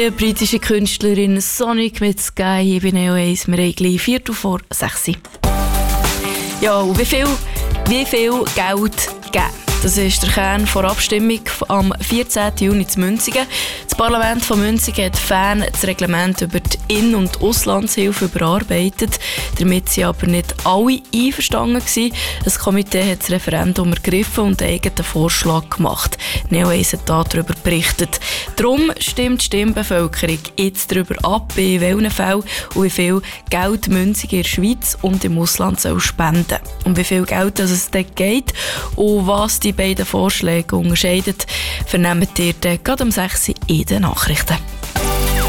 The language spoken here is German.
Die britische Künstlerin Sonic mit Sky hier bei Neo 1. Wir haben gleich 5:45. Ja, und wie viel Geld geben? Das ist der Kern der Abstimmung am 14. Juni in Münsingen. Das Parlament von Münsingen hat Fan das Reglement über die In- und Auslandshilfe überarbeitet. Damit waren aber nicht alle einverstanden gewesen. Das Komitee hat das Referendum ergriffen und einen eigenen Vorschlag gemacht. Neo 1 hat darüber berichtet. Darum stimmt die Stimmbevölkerung jetzt darüber ab, in welchen Fällen und wie viel Geld Münsingen in der Schweiz und im Ausland soll spenden. Um wie viel Geld es dort geht und was die beiden Vorschläge unterscheidet, vernehmen ihr dann gerade um 6 Uhr in den Nachrichten.